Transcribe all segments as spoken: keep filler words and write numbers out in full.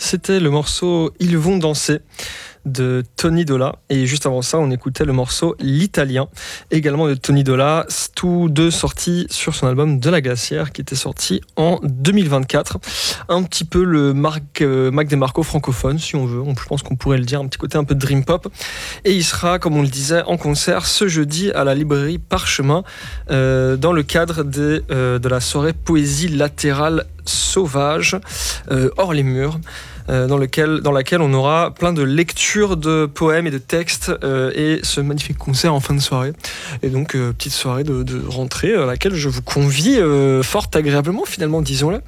c'était le morceau Ils vont danser de Tony Dolla, et juste avant ça on écoutait le morceau L'Italien, également de Tony Dolla, tous deux sortis sur son album De la Glacière qui était sorti en deux mille vingt-quatre. Un petit peu le Marc, euh, Mac DeMarco francophone si on veut, on, je pense qu'on pourrait le dire, un petit côté un peu dream pop, et il sera, comme on le disait, en concert ce jeudi à la librairie Parchemin euh, dans le cadre des, euh, de la soirée Poésie latérale sauvage euh, hors les murs, euh, dans, lequel, dans laquelle on aura plein de lectures de poèmes et de textes euh, et ce magnifique concert en fin de soirée. Et donc euh, petite soirée de, de rentrée à laquelle je vous convie euh, fort agréablement finalement, disons-le.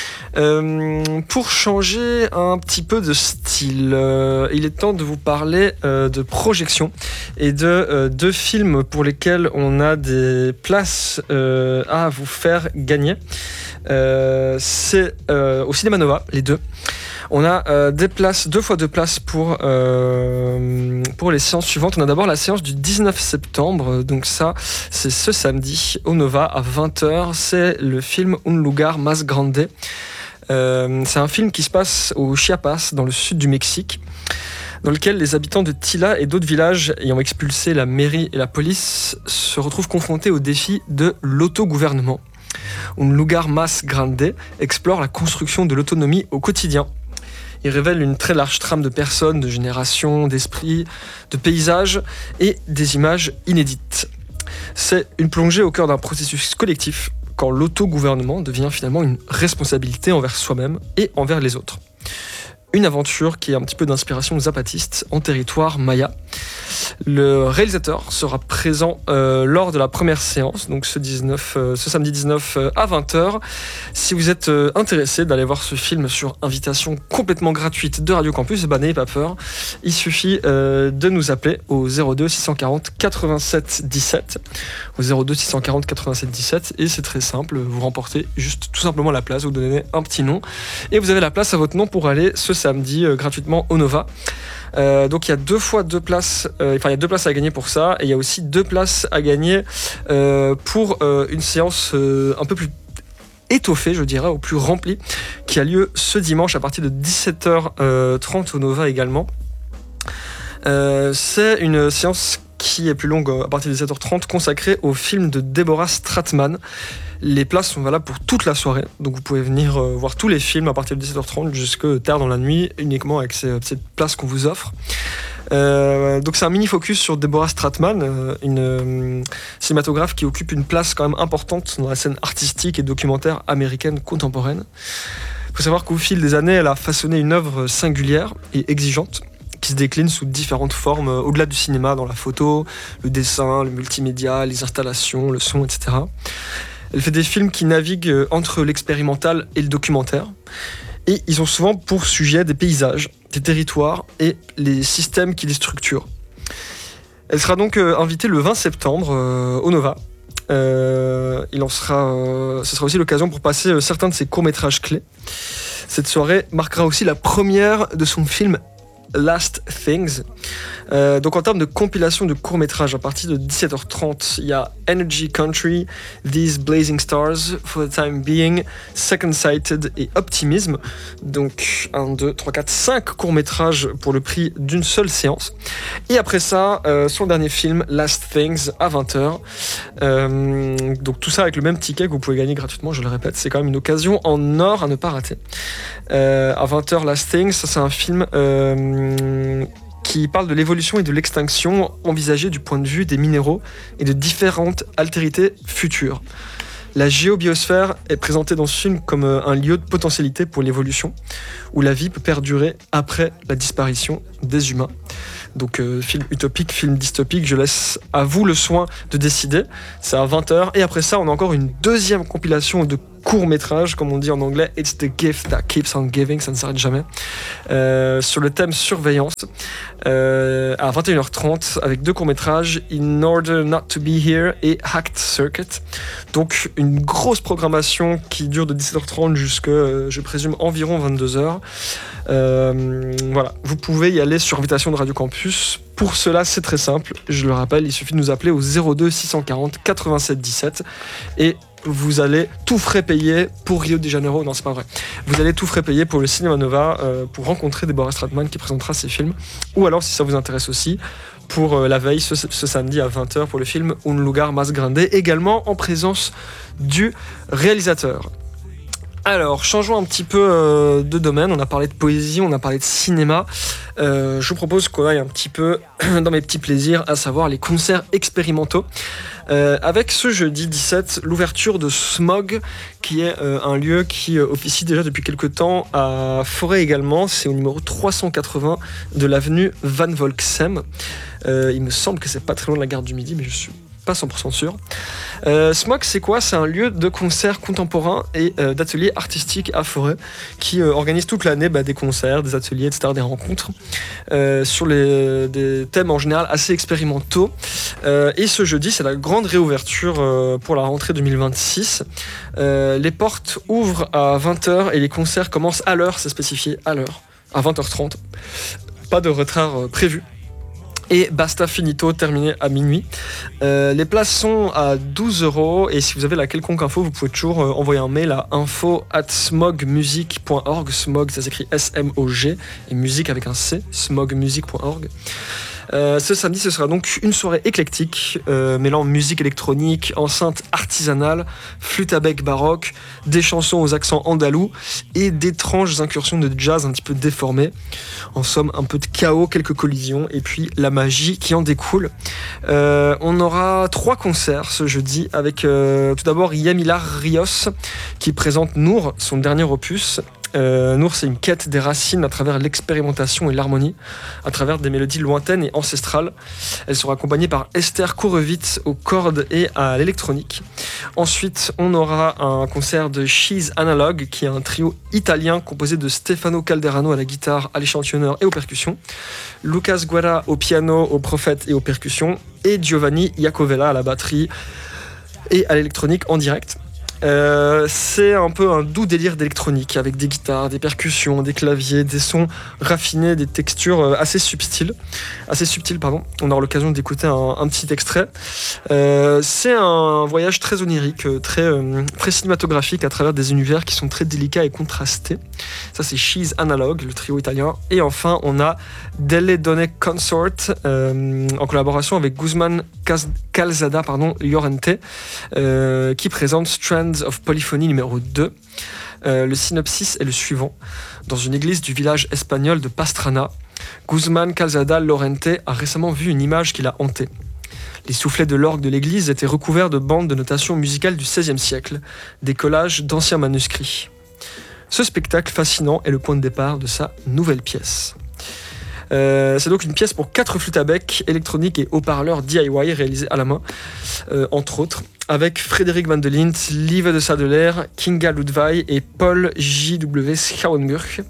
Euh, pour changer un petit peu de style, euh, il est temps de vous parler euh, de projections et de euh, deux films pour lesquels on a des places euh, à vous faire gagner. Euh, c'est euh, au Cinéma Nova, les deux. On a euh, des places, deux fois deux places pour, euh, pour les séances suivantes. On a d'abord la séance du dix-neuf septembre, donc ça, c'est ce samedi au Nova à vingt heures. C'est le film Un lugar más grande. Euh, c'est un film qui se passe au Chiapas, dans le sud du Mexique, dans lequel les habitants de Tila et d'autres villages ayant expulsé la mairie et la police se retrouvent confrontés au défi de l'autogouvernement. Un lugar más grande explore la construction de l'autonomie au quotidien. Il révèle une très large trame de personnes, de générations, d'esprits, de paysages et des images inédites. C'est une plongée au cœur d'un processus collectif quand l'autogouvernement devient finalement une responsabilité envers soi-même et envers les autres. Une aventure qui est un petit peu d'inspiration zapatiste en territoire maya. Le réalisateur sera présent euh, lors de la première séance, donc ce, dix-neuf, euh, ce samedi dix-neuf euh, à vingt heures. Si vous êtes euh, intéressé d'aller voir ce film sur invitation complètement gratuite de Radio Campus, bah, n'ayez pas peur. Il suffit euh, de nous appeler au zéro deux six cent quarante quatre-vingt-sept dix-sept, au zéro deux six cent quarante quatre-vingt-sept dix-sept, et c'est très simple, vous remportez juste tout simplement la place, vous donnez un petit nom et vous avez la place à votre nom pour aller ce samedi euh, gratuitement au Nova. Euh, donc il y a deux fois deux places, euh, enfin il y a deux places à gagner pour ça, et il y a aussi deux places à gagner euh, pour euh, une séance euh, un peu plus étoffée, je dirais, ou plus remplie, qui a lieu ce dimanche à partir de dix-sept heures trente au Nova également. Euh, c'est une séance qui est plus longue à partir de dix-sept heures trente, consacrée au film de Deborah Stratman. Les places sont valables pour toute la soirée, donc vous pouvez venir euh, voir tous les films à partir de dix-sept heures trente jusque tard dans la nuit, uniquement avec ces, cette place qu'on vous offre. Euh, donc c'est un mini focus sur Deborah Stratman, euh, une euh, cinématographe qui occupe une place quand même importante dans la scène artistique et documentaire américaine contemporaine. Il faut savoir qu'au fil des années, elle a façonné une œuvre singulière et exigeante, qui se décline sous différentes formes euh, au-delà du cinéma, dans la photo, le dessin, le multimédia, les installations, le son, et cetera. Elle fait des films qui naviguent entre l'expérimental et le documentaire. Et ils ont souvent pour sujet des paysages, des territoires et les systèmes qui les structurent. Elle sera donc euh, invitée le vingt septembre euh, au Nova. Euh, il en sera, euh, ce sera aussi l'occasion pour passer euh, certains de ses courts-métrages clés. Cette soirée marquera aussi la première de son film Last Things. Euh, donc en termes de compilation de courts-métrages, à partir de dix-sept heures trente, il y a Energy Country, These Blazing Stars, For the Time Being, Second Sighted et Optimism. Donc un, deux, trois, quatre, cinq courts-métrages pour le prix d'une seule séance. Et après ça, euh, son dernier film, Last Things, à vingt heures. Euh, donc tout ça avec le même ticket que vous pouvez gagner gratuitement, je le répète, c'est quand même une occasion en or à ne pas rater. Euh, à vingt heures, Last Things, ça c'est un film Euh, qui parle de l'évolution et de l'extinction envisagée du point de vue des minéraux et de différentes altérités futures. La géobiosphère est présentée dans ce film comme un lieu de potentialité pour l'évolution, où la vie peut perdurer après la disparition des humains. Donc euh, film utopique, film dystopique, je laisse à vous le soin de décider. C'est à vingt heures, et après ça on a encore une deuxième compilation de court-métrage, comme on dit en anglais, It's the gift that keeps on giving, ça ne s'arrête jamais, euh, sur le thème surveillance, euh, à vingt et une heures trente, avec deux courts-métrages, In Order Not to Be Here et Hacked Circuit. Donc une grosse programmation qui dure de dix-sept heures trente jusqu'à, euh, je présume, environ vingt-deux heures. Euh, voilà, vous pouvez y aller sur invitation de Radio Campus. Pour cela, c'est très simple, je le rappelle, il suffit de nous appeler au zéro deux six cent quarante quatre-vingt-sept dix-sept et vous allez tout frais payer pour Rio de Janeiro. Non, c'est pas vrai. Vous allez tout frais payer pour le Cinema Nova euh, pour rencontrer Deborah Stratman qui présentera ses films. Ou alors, si ça vous intéresse aussi, pour euh, la veille, ce, ce samedi à vingt heures pour le film Un Lugar Más Grande, également en présence du réalisateur. Alors, changeons un petit peu euh, de domaine. On a parlé de poésie, on a parlé de cinéma. Euh, je vous propose qu'on aille un petit peu dans mes petits plaisirs, à savoir les concerts expérimentaux. Euh, avec ce jeudi dix-sept, l'ouverture de Smog, qui est euh, un lieu qui euh, officie déjà depuis quelques temps à Forêt également. C'est au numéro trois cent quatre-vingts de l'avenue Van Volksem. Euh, il me semble que c'est pas très loin de la gare du Midi, mais je suis pas cent pour cent sûr. Euh, Smog, c'est quoi ? C'est un lieu de concerts contemporains et euh, d'ateliers artistiques à Forêt qui euh, organise toute l'année bah, des concerts, des ateliers, et cetera, des rencontres euh, sur les, des thèmes en général assez expérimentaux. Euh, et ce jeudi, c'est la grande réouverture euh, pour la rentrée deux mille vingt-six. Euh, les portes ouvrent à vingt heures et les concerts commencent à l'heure, c'est spécifié à l'heure, à vingt heures trente. Pas de retard euh, prévu. Et basta finito, terminé à minuit. Euh, les places sont à douze euros et si vous avez la quelconque info, vous pouvez toujours euh, envoyer un mail à info at smogmusic point org. Smog, ça s'écrit S M O G et musique avec un C, smogmusic point org. Euh, ce samedi, ce sera donc une soirée éclectique, euh, mêlant musique électronique, enceinte artisanale, flûte à bec baroque, des chansons aux accents andalous et d'étranges incursions de jazz un petit peu déformées. En somme, un peu de chaos, quelques collisions et puis la magie qui en découle. Euh, on aura trois concerts ce jeudi avec euh, tout d'abord Yamila Rios qui présente Nour, son dernier opus. Euh, Nour, c'est une quête des racines à travers l'expérimentation et l'harmonie, à travers des mélodies lointaines et ancestrales. Elle sera accompagnée par Esther Kourovitz aux cordes et à l'électronique. Ensuite, on aura un concert de She's Analog, qui est un trio italien composé de Stefano Calderano à la guitare, à l'échantillonneur et aux percussions, Lucas Guerra au piano, aux prophètes et aux percussions, et Giovanni Iacovella à la batterie et à l'électronique en direct. Euh, c'est un peu un doux délire d'électronique avec des guitares, des percussions, des claviers, des sons raffinés, des textures assez subtiles, assez subtiles pardon. On aura l'occasion d'écouter un, un petit extrait. Euh, c'est un voyage très onirique, très, euh, très cinématographique à travers des univers qui sont très délicats et contrastés. Ça c'est She's Analog, le trio italien. Et enfin on a Delle Donne Consort euh, en collaboration avec Guzman Calzada pardon, Llorente euh, qui présente Strands of Polyphony numéro deux. Euh, le synopsis est le suivant. Dans une église du village espagnol de Pastrana, Guzman Calzada Llorente a récemment vu une image qui l'a hanté. Les soufflets de l'orgue de l'église étaient recouverts de bandes de notation musicale du seizième siècle, des collages d'anciens manuscrits. Ce spectacle fascinant est le point de départ de sa nouvelle pièce. Euh, c'est donc une pièce pour quatre flûtes à bec, électroniques et haut-parleurs D I Y réalisés à la main, euh, entre autres, avec Frédéric Van de Lint, Lieve de Sadeler, Kinga Ludwig et Paul J W Schauenburg.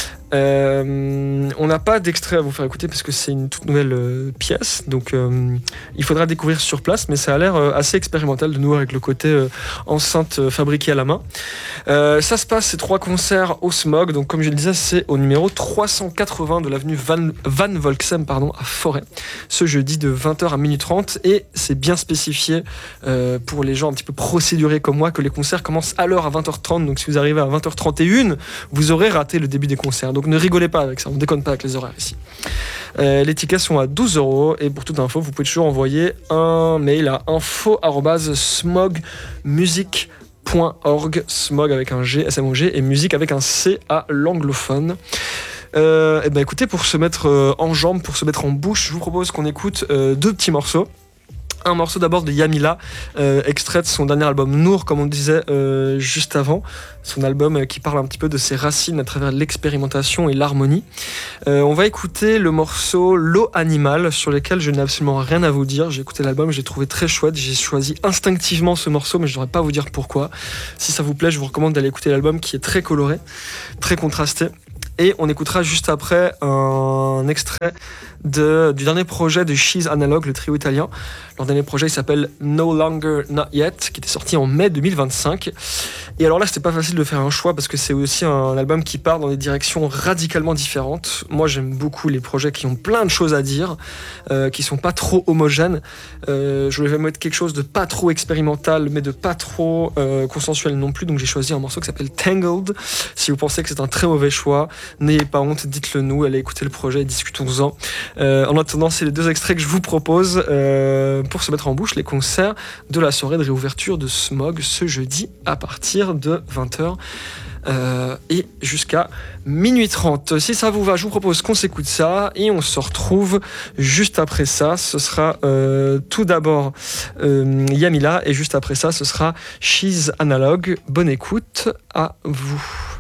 Euh, on n'a pas d'extrait à vous faire écouter parce que c'est une toute nouvelle euh, pièce, donc euh, il faudra découvrir sur place, mais ça a l'air euh, assez expérimental de nouveau avec le côté euh, enceinte euh, fabriquée à la main. Euh, ça se passe, ces trois concerts au Smog, donc comme je le disais, c'est au numéro trois cent quatre-vingts de l'avenue Van, Van Volksem pardon, à Forêt, ce jeudi de vingt heures à minuit trente, et c'est bien spécifié euh, pour les gens un petit peu procédurés comme moi que les concerts commencent à l'heure à vingt heures trente, donc si vous arrivez à vingt heures trente et une, vous aurez raté le début des concerts. Donc ne rigolez pas avec ça, on ne déconne pas avec les horaires ici. Euh, les tickets sont à douze euros et pour toute info, vous pouvez toujours envoyer un mail à info arobase smogmusic point org, smog avec un G, S M O G, et musique avec un C à l'anglophone. Euh, et ben écoutez, pour se mettre euh, en jambe, pour se mettre en bouche, je vous propose qu'on écoute euh, deux petits morceaux. Un morceau d'abord de Yamila, euh, extrait de son dernier album Nour, comme on disait euh, juste avant, son album euh, qui parle un petit peu de ses racines à travers l'expérimentation et l'harmonie. Euh, on va écouter le morceau L'eau animale, sur lequel je n'ai absolument rien à vous dire. J'ai écouté l'album, je l'ai trouvé très chouette, j'ai choisi instinctivement ce morceau, mais je ne devrais pas vous dire pourquoi. Si ça vous plaît, je vous recommande d'aller écouter l'album qui est très coloré, très contrasté. Et on écoutera juste après un extrait de, du dernier projet de She's Analog, le trio italien. Leur dernier projet il s'appelle No Longer Not Yet, qui était sorti en mai deux mille vingt-cinq. Et alors là, c'était pas facile de faire un choix parce que c'est aussi un album qui part dans des directions radicalement différentes. Moi, j'aime beaucoup les projets qui ont plein de choses à dire, euh, qui sont pas trop homogènes. Euh, je voulais mettre quelque chose de pas trop expérimental, mais de pas trop euh, consensuel non plus. Donc j'ai choisi un morceau qui s'appelle Tangled. Si vous pensez que c'est un très mauvais choix, n'ayez pas honte, dites-le nous, allez écouter le projet et discutons-en. Euh, en attendant, c'est les deux extraits que je vous propose euh, pour se mettre en bouche les concerts de la soirée de réouverture de Smog ce jeudi à partir de vingt heures euh, et jusqu'à minuit trente. Si ça vous va, je vous propose qu'on s'écoute ça et on se retrouve juste après ça. Ce sera euh, tout d'abord euh, Yamila et juste après ça, ce sera She's Analog. Bonne écoute à vous.